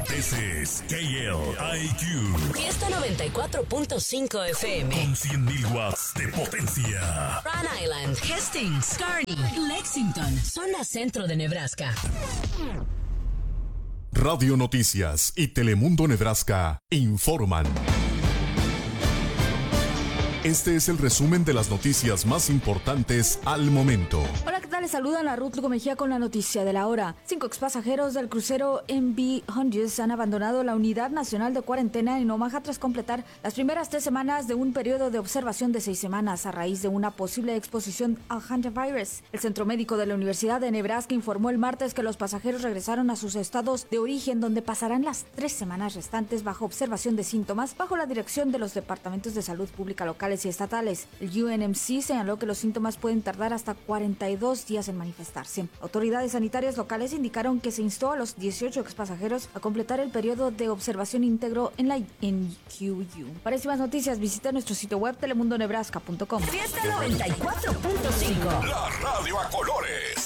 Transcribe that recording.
This is KLIQ. Fiesta 94.5 FM. Con 100.000 watts de potencia. Rhode Island, Hastings, Kearney, Lexington, zona centro de Nebraska. Radio Noticias y Telemundo Nebraska informan. Este es el resumen de las noticias más importantes al momento. Hola, ¿qué tal? Les saludan a Ruth Lugo Mejía con la noticia de la hora. 5 expasajeros del crucero MV Honduras han abandonado la Unidad Nacional de Cuarentena en Omaha tras completar las primeras 3 semanas de un periodo de observación de 6 semanas a raíz de una posible exposición al hantavirus. El Centro Médico de la Universidad de Nebraska informó el martes que los pasajeros regresaron a sus estados de origen, donde pasarán las 3 semanas restantes bajo observación de síntomas bajo la dirección de los departamentos de salud pública locales y estatales. El UNMC señaló que los síntomas pueden tardar hasta 42 días en manifestarse. Autoridades sanitarias locales indicaron que se instó a los 18 expasajeros a completar el periodo de observación íntegro en la NQU. Para más noticias, visita nuestro sitio web telemundonebraska.com. Fiesta 94.5. La radio a colores.